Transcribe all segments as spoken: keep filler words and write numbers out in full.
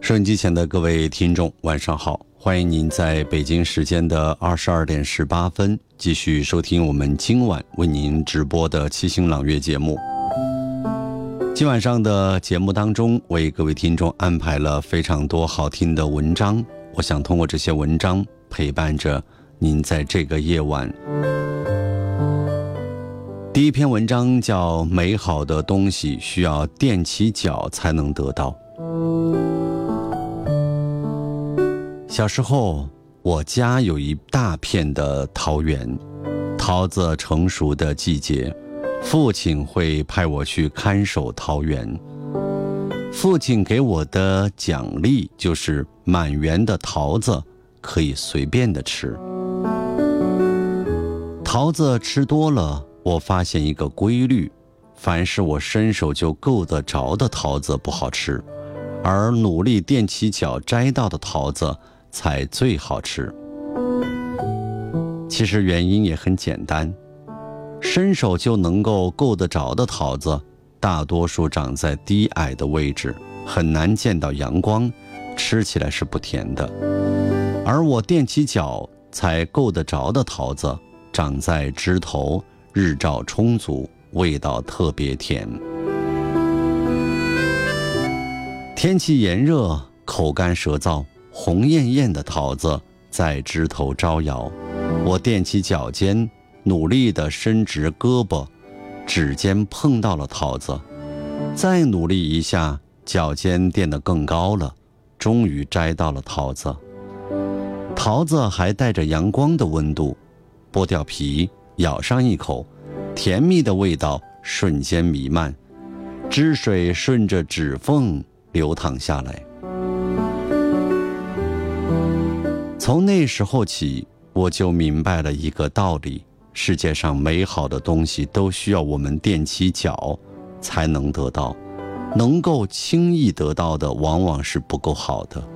收音机前的各位听众晚上好，欢迎您在北京时间的二十二点十八分继续收听我们今晚为您直播的七星朗月节目。今晚上的节目当中，为各位听众安排了非常多好听的文章，我想通过这些文章陪伴着您在这个夜晚。第一篇文章叫美好的东西需要踮起脚才能得到。小时候，我家有一大片的桃园，桃子成熟的季节，父亲会派我去看守桃园。父亲给我的奖励就是满园的桃子可以随便的吃。桃子吃多了，我发现一个规律，凡是我伸手就够得着的桃子不好吃，而努力踮起脚摘到的桃子才最好吃。其实原因也很简单，伸手就能够够得着的桃子，大多数长在低矮的位置，很难见到阳光，吃起来是不甜的。而我踮起脚才够得着的桃子，长在枝头，日照充足，味道特别甜。天气炎热，口干舌燥，红艳艳的桃子在枝头招摇，我踮起脚尖，努力地伸直胳膊，指尖碰到了桃子，再努力一下，脚尖垫得更高了，终于摘到了桃子。桃子还带着阳光的温度，剥掉皮，咬上一口，甜蜜的味道瞬间弥漫，汁水顺着指缝流淌下来。从那时候起，我就明白了一个道理，世界上美好的东西都需要我们踮起脚才能得到，能够轻易得到的往往是不够好的。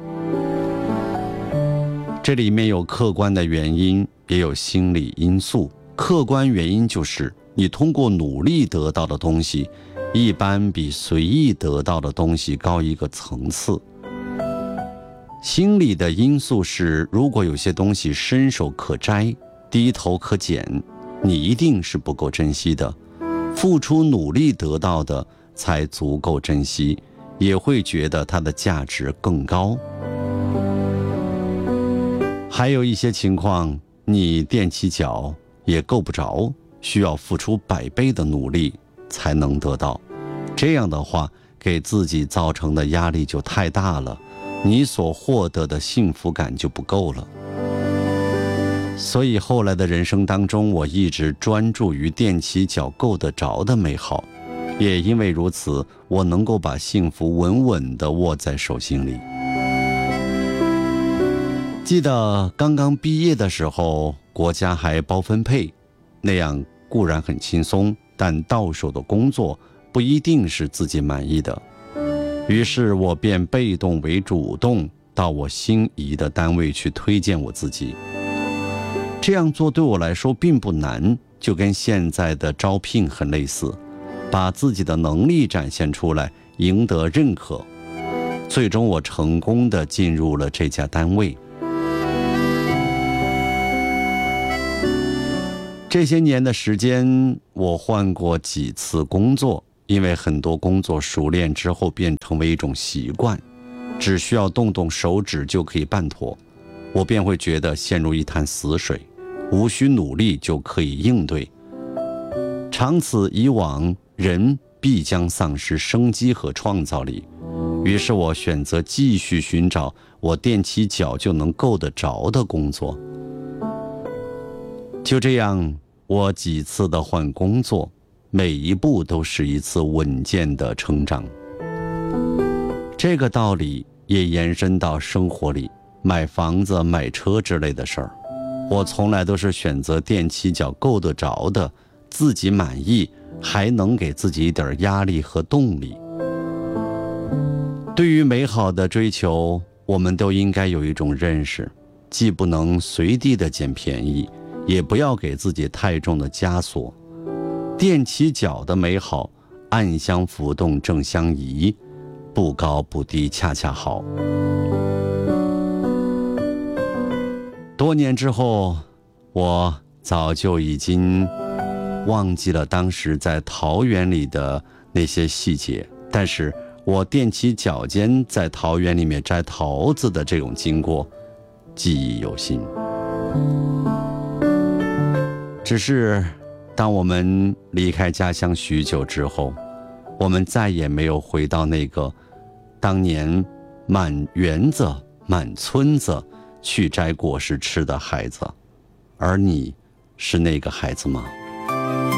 这里面有客观的原因，也有心理因素。客观原因就是你通过努力得到的东西，一般比随意得到的东西高一个层次。心理的因素是，如果有些东西伸手可摘，低头可捡，你一定是不够珍惜的。付出努力得到的才足够珍惜，也会觉得它的价值更高。还有一些情况，你踮起脚也够不着，需要付出百倍的努力才能得到。这样的话，给自己造成的压力就太大了，你所获得的幸福感就不够了。所以后来的人生当中，我一直专注于踮起脚够得着的美好，也因为如此，我能够把幸福稳稳地握在手心里。记得刚刚毕业的时候，国家还包分配，那样固然很轻松，但到手的工作不一定是自己满意的。于是我便被动为主动，到我心仪的单位去推荐我自己。这样做对我来说并不难，就跟现在的招聘很类似，把自己的能力展现出来，赢得认可。最终我成功地进入了这家单位。这些年的时间，我换过几次工作，因为很多工作熟练之后变成为一种习惯，只需要动动手指就可以办妥，我便会觉得陷入一潭死水，无需努力就可以应对。长此以往，人必将丧失生机和创造力。于是我选择继续寻找我踮起脚就能够得着的工作。就这样，我几次的换工作，每一步都是一次稳健的成长。这个道理也延伸到生活里，买房子、买车之类的事儿，我从来都是选择踮起脚够得着的，自己满意，还能给自己一点压力和动力。对于美好的追求，我们都应该有一种认识，既不能随地的捡便宜，也不要给自己太重的枷锁。踮起脚的美好，暗香浮动正相宜， 不高不低，恰恰好。多年之后，我早就已经忘记了当时在桃园里的那些细节，但是我踮起脚尖在桃园里面摘桃子的这种经过记忆犹新。只是当我们离开家乡许久之后，我们再也没有回到那个当年满园子满村子去摘果实吃的孩子。而你是那个孩子吗？